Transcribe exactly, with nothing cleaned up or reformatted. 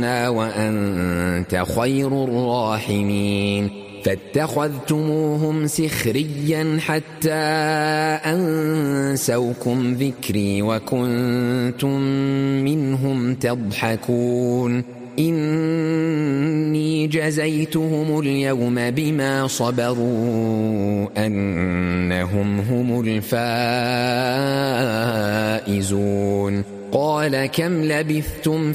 وأنت خير الراحمين فاتخذتموهم سخريا حتى أنسوكم ذكري وكنتم منهم تضحكون إني جزيتهم اليوم بما صبروا أنهم هم الفائزون قال كم لبثتم